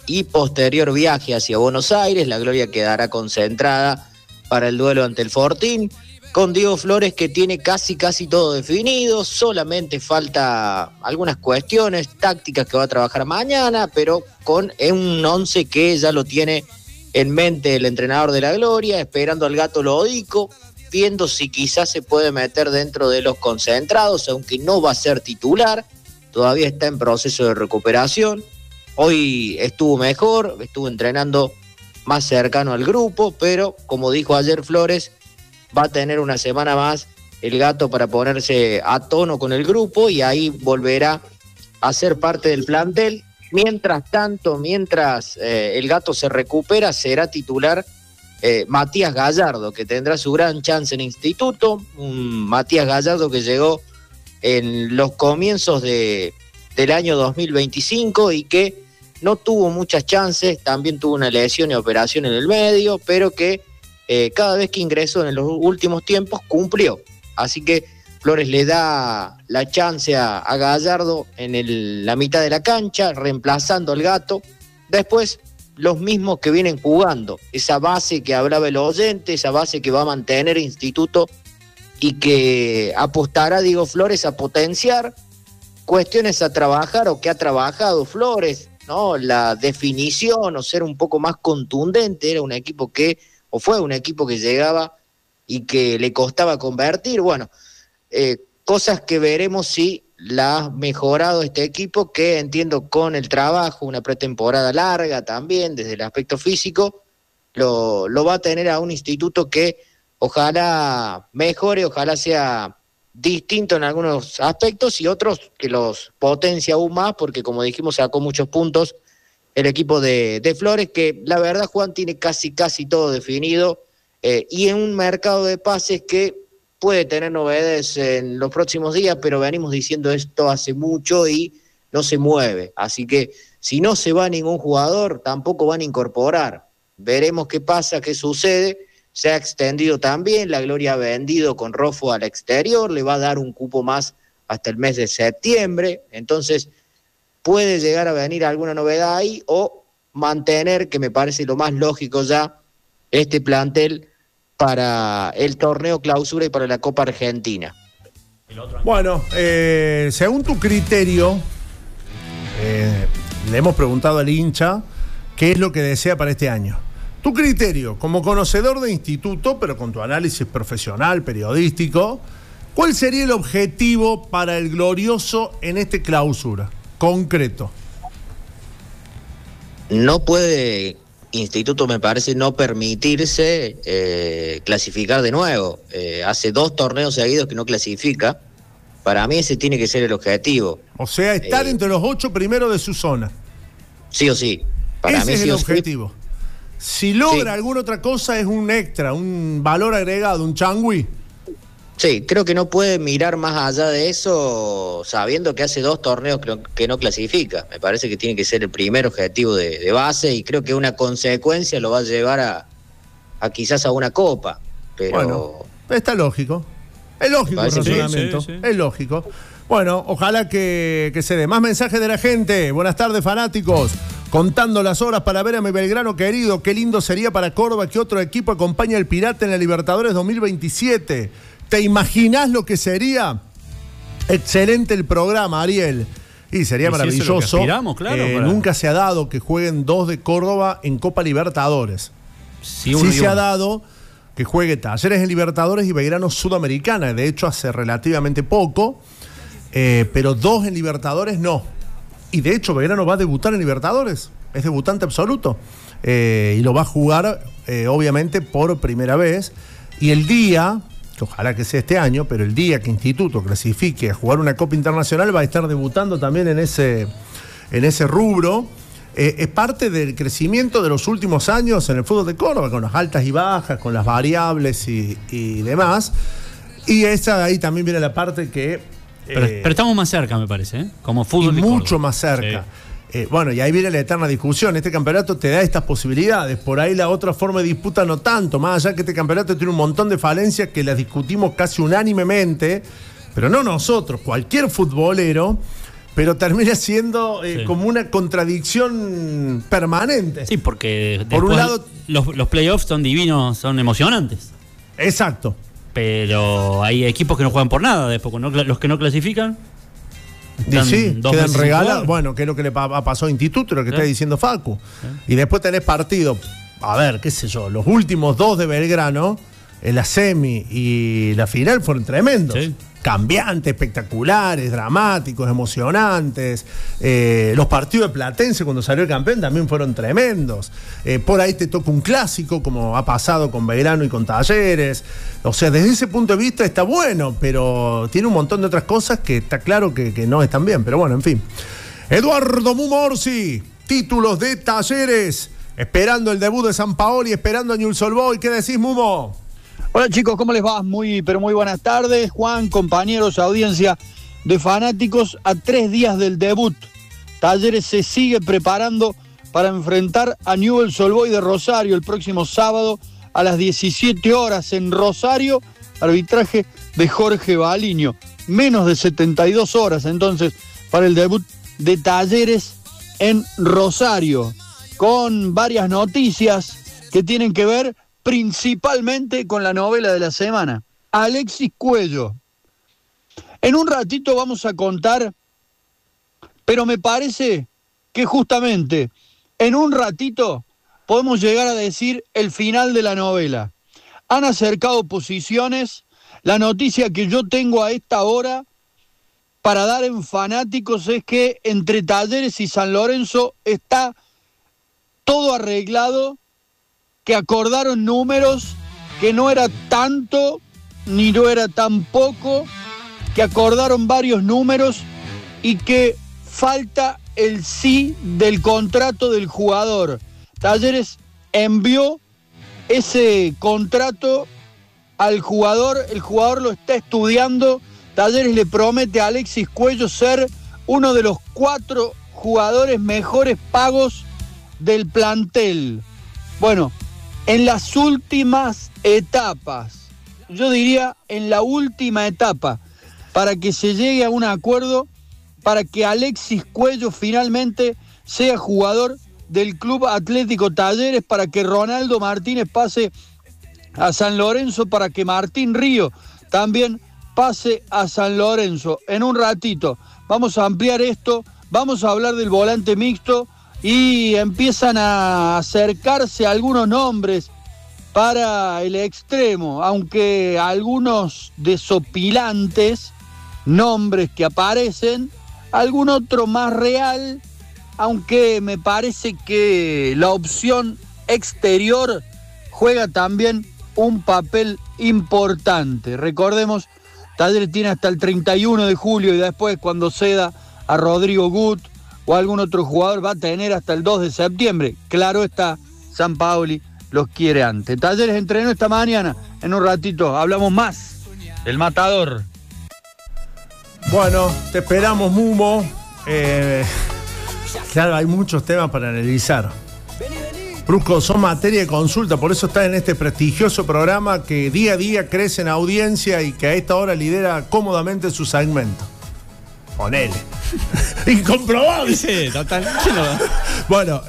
y posterior viaje hacia Buenos Aires. La Gloria quedará concentrada para el duelo ante el Fortín, con Diego Flores, que tiene casi todo definido. Solamente falta algunas cuestiones tácticas que va a trabajar mañana, pero con un 11 que ya lo tiene en mente el entrenador de la Gloria, esperando al Gato Lodico, viendo si quizás se puede meter dentro de los concentrados, aunque no va a ser titular, todavía está en proceso de recuperación. Hoy estuvo mejor, estuvo entrenando más cercano al grupo, pero como dijo ayer Flores, va a tener una semana más el Gato para ponerse a tono con el grupo y ahí volverá a ser parte del plantel. Mientras tanto, mientras el Gato se recupera, será titular Matías Gallardo, que tendrá su gran chance en Instituto. Matías Gallardo que llegó en los comienzos del año 2025 y que no tuvo muchas chances, también tuvo una lesión y operación en el medio, pero que cada vez que ingresó en los últimos tiempos cumplió. Así que Flores le da la chance a Gallardo en la mitad de la cancha, reemplazando al Gato. Después, los mismos que vienen jugando, esa base que hablaba el oyente, esa base que va a mantener Instituto y que apostará Diego Flores a potenciar, cuestiones a trabajar o que ha trabajado Flores, ¿no? La definición o ser un poco más contundente. Era un equipo fue un equipo que llegaba y que le costaba convertir. Bueno, cosas que veremos si la ha mejorado este equipo, que entiendo con el trabajo, una pretemporada larga también, desde el aspecto físico, lo va a tener a un Instituto que ojalá mejore, ojalá sea distinto en algunos aspectos y otros que los potencia aún más, porque como dijimos, sacó muchos puntos el equipo de Flores, que la verdad, Juan, tiene casi todo definido, y en un mercado de pases que puede tener novedades en los próximos días, pero venimos diciendo esto hace mucho y no se mueve. Así que si no se va ningún jugador, tampoco van a incorporar. Veremos qué pasa, qué sucede. Se ha extendido también, la Gloria ha vendido con Rofo al exterior, le va a dar un cupo más hasta el mes de septiembre. Entonces puede llegar a venir alguna novedad ahí o mantener, que me parece lo más lógico ya, este plantel para el torneo clausura y para la Copa Argentina. Bueno, según tu criterio, le hemos preguntado al hincha qué es lo que desea para este año. Tu criterio, como conocedor de Instituto, pero con tu análisis profesional, periodístico, ¿cuál sería el objetivo para el Glorioso en este clausura? Concreto. No puede Instituto, me parece, no permitirse clasificar de nuevo. Hace 2 torneos seguidos que no clasifica. Para mí ese tiene que ser el objetivo. O sea, estar entre los 8 primeros de su zona. Sí o sí. Para ese mí es sí el o objetivo. Sí. Si logra alguna otra cosa es un extra, un valor agregado, un changüí. Sí, creo que no puede mirar más allá de eso sabiendo que hace 2 torneos que no clasifica. Me parece que tiene que ser el primer objetivo de base y creo que una consecuencia lo va a llevar a quizás a una copa. Pero bueno, está lógico. Es lógico el razonamiento. Sí. Es lógico. Bueno, ojalá que se dé. Más mensajes de la gente. Buenas tardes, fanáticos. Contando las horas para ver a mi Belgrano querido. Qué lindo sería para Córdoba que otro equipo acompañe al Pirata en la Libertadores 2027. ¿Te imaginás lo que sería? Excelente el programa, Ariel. Y sería maravilloso. Si aspiramos, claro, nunca se ha dado que jueguen 2 de Córdoba en Copa Libertadores. Sí se ha dado que juegue Talleres en Libertadores y Belgrano Sudamericana. De hecho, hace relativamente poco. Pero 2 en Libertadores no. Y de hecho, Belgrano va a debutar en Libertadores. Es debutante absoluto. Y lo va a jugar, obviamente, por primera vez. Y el día, que ojalá que sea este año, pero el día que Instituto clasifique a jugar una Copa Internacional, va a estar debutando también en ese rubro. Es parte del crecimiento de los últimos años en el fútbol de Córdoba, con las altas y bajas, con las variables y demás. Y ahí también viene la parte que... Pero estamos más cerca, me parece, ¿eh? Como fútbol de mucho Córdoba. Más cerca. Sí. Bueno, y ahí viene la eterna discusión. Este campeonato te da estas posibilidades. Por ahí la otra forma de disputa no tanto. Más allá que este campeonato tiene un montón de falencias que las discutimos casi unánimemente, pero no nosotros, cualquier futbolero pero termina siendo como una contradicción permanente. Sí, porque por un lado los playoffs son divinos, son emocionantes. Exacto. Pero hay equipos que no juegan por nada después, los que no clasifican. Quedan regalados. Bueno, que es lo que le pasó a Instituto, lo que está diciendo Facu. Y después tenés partido, a ver, qué sé yo, los últimos 2 de Belgrano, en la semi y la final fueron tremendos. Sí. Cambiantes, espectaculares, dramáticos, emocionantes. Los partidos de Platense cuando salió el campeón también fueron tremendos. Por ahí te toca un clásico, como ha pasado con Belgrano y con Talleres. O sea, desde ese punto de vista está bueno, pero tiene un montón de otras cosas que está claro que no están bien. Pero bueno, en fin. Eduardo Mumo Orsi, títulos de Talleres, esperando el debut de Sampaoli, esperando a Newell's Old Boys. ¿Qué decís, Mumo? Hola chicos, ¿cómo les va? Muy buenas tardes. Juan, compañeros, audiencia de fanáticos, a 3 días del debut. Talleres se sigue preparando para enfrentar a Newell's Old Boys de Rosario el próximo sábado a las 17 horas en Rosario, arbitraje de Jorge Baliño. Menos de 72 horas entonces para el debut de Talleres en Rosario, con varias noticias que tienen que ver principalmente con la novela de la semana, Alexis Cuello. En un ratito vamos a contar, pero me parece que justamente en un ratito podemos llegar a decir el final de la novela. Han acercado posiciones. La noticia que yo tengo a esta hora para dar en fanáticos es que entre Talleres y San Lorenzo está todo arreglado, que acordaron números, que no era tanto ni no era tan poco, que acordaron varios números y que falta el sí del contrato del jugador. Talleres envió ese contrato al jugador, el jugador lo está estudiando. Talleres le promete a Alexis Cuello ser uno de los 4 jugadores mejores pagos del plantel. Bueno, en las últimas etapas, yo diría en la última etapa, para que se llegue a un acuerdo, para que Alexis Cuello finalmente sea jugador del Club Atlético Talleres, para que Ronaldo Martínez pase a San Lorenzo, para que Martín Río también pase a San Lorenzo. En un ratito vamos a ampliar esto, vamos a hablar del volante mixto, y empiezan a acercarse algunos nombres para el extremo, aunque algunos desopilantes nombres que aparecen, algún otro más real, aunque me parece que la opción exterior juega también un papel importante. Recordemos, Talleres tiene hasta el 31 de julio y después, cuando ceda a Rodrigo Gut o algún otro jugador, va a tener hasta el 2 de septiembre. Claro está, Sampaoli los quiere antes. Talleres entrenó esta mañana. En un ratito hablamos más del Matador. Bueno, te esperamos, Mumo. Claro, hay muchos temas para analizar. Brusco, son materia de consulta, por eso está en este prestigioso programa que día a día crece en audiencia y que a esta hora lidera cómodamente su segmento. Ponele. Incomprobable. Sí, total. Bueno,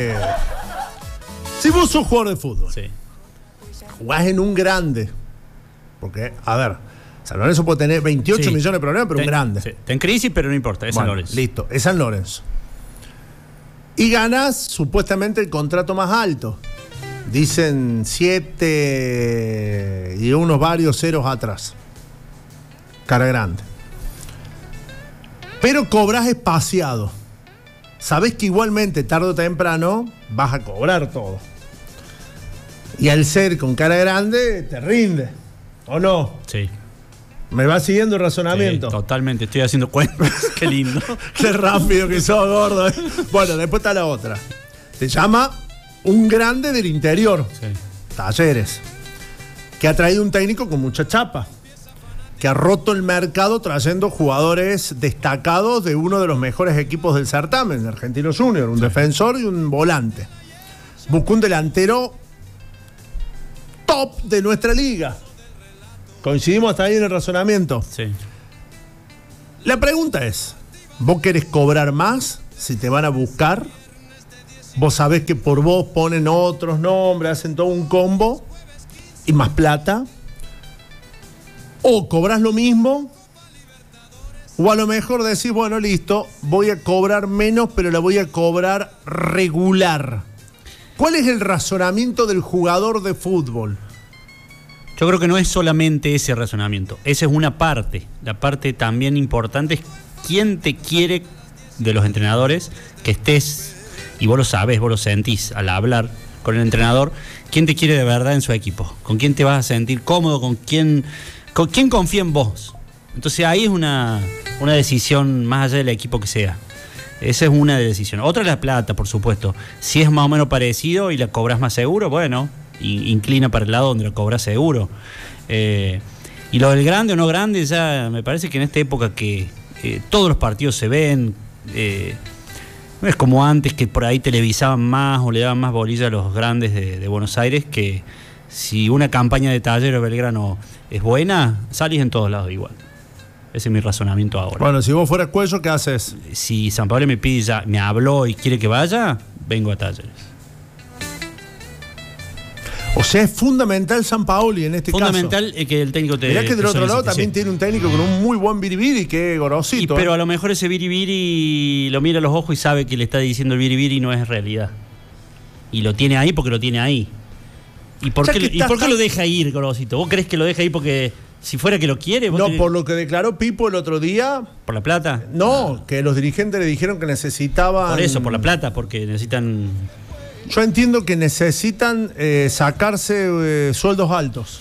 si vos sos jugador de fútbol, sí, jugás en un grande, porque, a ver, San Lorenzo puede tener 28 millones de problemas, pero un grande. Sí. Está en crisis, pero no importa, es San Lorenzo. Listo, es San Lorenzo. Y ganás supuestamente el contrato más alto. Dicen 7 y unos varios ceros atrás. Cara grande. Pero cobras espaciado. Sabés que igualmente, tarde o temprano, vas a cobrar todo. Y al ser con cara grande, te rinde. ¿O no? Sí. ¿Me va siguiendo el razonamiento? Sí, totalmente, estoy haciendo cuentas. Qué lindo. Qué rápido que sos, gordo. Bueno, después está la otra. Se llama un grande del interior. Sí. Talleres. Que ha traído un técnico con mucha chapa. Que ha roto el mercado trayendo jugadores destacados de uno de los mejores equipos del certamen, de Argentinos Juniors, un defensor y un volante. Buscó un delantero top de nuestra liga. ¿Coincidimos hasta ahí en el razonamiento? Sí. La pregunta es, vos querés cobrar más si te van a buscar. Vos sabés que por vos ponen otros nombres, hacen todo un combo y más plata. O cobrás lo mismo, o a lo mejor decís, bueno, listo, voy a cobrar menos, pero la voy a cobrar regular. ¿Cuál es el razonamiento del jugador de fútbol? Yo creo que no es solamente ese razonamiento. Esa es una parte. La parte también importante es quién te quiere de los entrenadores, que estés, y vos lo sabés, vos lo sentís al hablar con el entrenador, quién te quiere de verdad en su equipo, con quién te vas a sentir cómodo, con quién confía en vos. Entonces ahí es una decisión más allá del equipo que sea. Esa es una decisión. Otra es la plata, por supuesto. Si es más o menos parecido y la cobras más seguro, bueno, inclina para el lado donde lo cobras seguro. Y lo del grande o no grande, ya me parece que en esta época que todos los partidos se ven, no es como antes que por ahí televisaban más o le daban más bolilla a los grandes de Buenos Aires, que si una campaña de Talleres Belgrano es buena, salís en todos lados igual. Ese es mi razonamiento ahora. Bueno, si vos fueras Cuello, ¿qué haces? Si San Pablo me pide ya, me habló y quiere que vaya, vengo a Talleres. O sea, es fundamental San Paoli en este fundamental caso. Que el técnico te... Mirá que del otro lado también tiene un técnico con un muy buen biribiri, que es Gorosito. Pero a lo mejor ese biribiri lo mira a los ojos y sabe que le está diciendo el biribiri y no es realidad. Y lo tiene ahí porque lo tiene ahí. ¿Y por qué lo deja ir, Gorosito? ¿Vos crees que lo deja ir porque si fuera que lo quiere? No, por lo que declaró Pipo el otro día. ¿Por la plata? No, que los dirigentes le dijeron que necesitaban... Por eso, por la plata, porque necesitan... Yo entiendo que necesitan sacarse sueldos altos.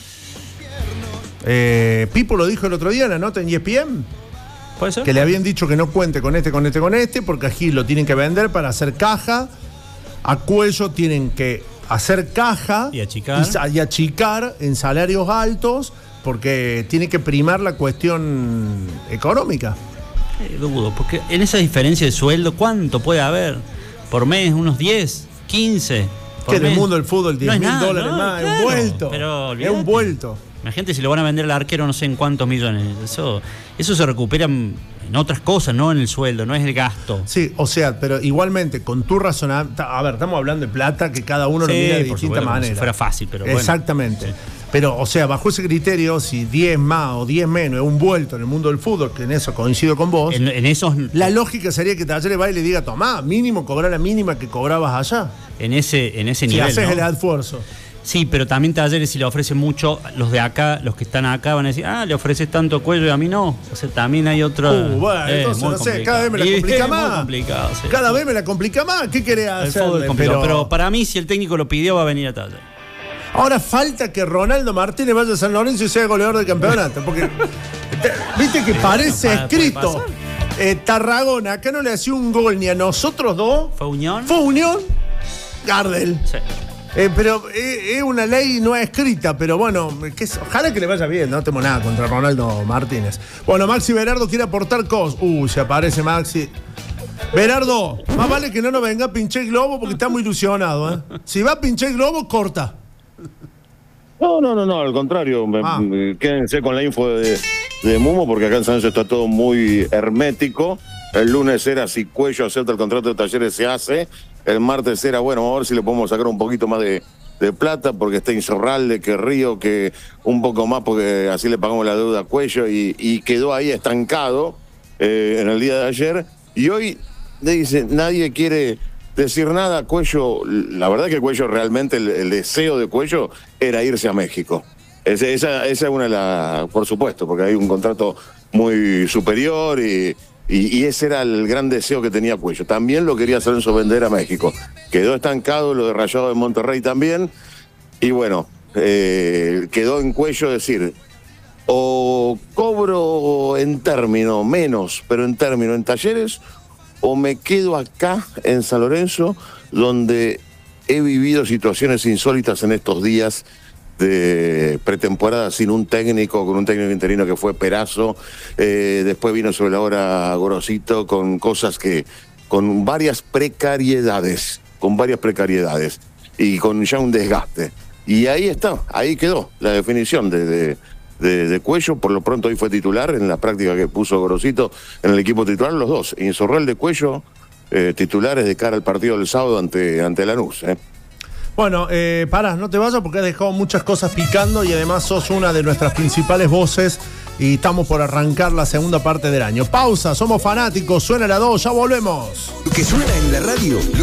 Pipo lo dijo el otro día en la nota en ESPN. ¿Puede ser? Que le habían dicho que no cuente con este, porque a Gil lo tienen que vender para hacer caja. A Cuello tienen que hacer caja y achicar en salarios altos, porque tiene que primar la cuestión económica. Dudo, porque en esa diferencia de sueldo, ¿cuánto puede haber? Por mes, unos 10, 15. Que en el mundo del fútbol $10.000 más, claro, es un vuelto. Pero es un vuelto. Imagínate si lo van a vender al arquero no sé en cuántos millones. Eso se recupera en otras cosas, no en el sueldo, no es el gasto. Sí, o sea, pero igualmente, con tu razonamiento. A ver, estamos hablando de plata que cada uno lo mira de distinta manera. Si fuera fácil, pero bueno. Exactamente. Sí. Pero, o sea, bajo ese criterio, si 10 más o 10 menos es un vuelto en el mundo del fútbol, que en eso coincido con vos, en esos... la lógica sería que Talleres vaya y le diga, tomá, mínimo cobrar la mínima que cobrabas allá. En ese nivel, si haces el esfuerzo. Sí, pero también Talleres, si le ofrece mucho, los de acá, los que están acá van a decir, le ofreces tanto Cuello y a mí no. O sea, también hay otro... bueno, entonces no sé, cada vez me la complica más. Muy complicado, sí. Cada vez me la complica más. ¿Qué querés hacer? Pero para mí, si el técnico lo pidió, va a venir a Talleres. Ahora falta que Ronaldo Martínez vaya a San Lorenzo y sea goleador del campeonato. Porque, viste que parece escrito. Tarragona, acá no le hacía un gol ni a nosotros dos. ¿Fue Unión? Fue Unión. Gardel. Sí. Pero es una ley no escrita, pero bueno, ojalá que le vaya bien, no tengo nada contra Ronaldo Martínez. Bueno, Maxi Berardo quiere aportar cosas. Se aparece Maxi. Berardo, más vale que no nos venga a pinchar el globo porque está muy ilusionado, ¿eh? Si va a pinchar el globo, corta. No, al contrario, quédense con la info de Mumo, porque acá en San Lorenzo está todo muy hermético. El lunes era si Cuello acepta el contrato de Talleres, se hace. El martes era, bueno, vamos a ver si le podemos sacar un poquito más de plata, porque está Insaurralde, que Río, que un poco más, porque así le pagamos la deuda a Cuello, y quedó ahí estancado en el día de ayer. Y hoy le dice, nadie quiere decir nada. Cuello, la verdad que Cuello realmente, el deseo de Cuello era irse a México. Esa es una de las, por supuesto, porque hay un contrato muy superior y ese era el gran deseo que tenía Cuello. También lo quería San Lorenzo vender a México. Quedó estancado lo de Rayado de Monterrey también. Y bueno, quedó en Cuello decir, o cobro en término menos, pero en término en Talleres, o me quedo acá en San Lorenzo, donde he vivido situaciones insólitas en estos días de pretemporada sin un técnico, con un técnico interino que fue Perazo, después vino sobre la hora Gorosito, con cosas con varias precariedades, y con ya un desgaste. Y ahí está, ahí quedó la definición de de Cuello. Por lo pronto hoy fue titular en la práctica que puso Gorosito en el equipo titular, los dos, Insaurralde, Cuello, titulares de cara al partido del sábado ante Lanús. Bueno, pará, no te vayas porque has dejado muchas cosas picando y además sos una de nuestras principales voces y estamos por arrancar la segunda parte del año. Pausa, somos fanáticos, suena la 2, ya volvemos. Lo que suena en la radio.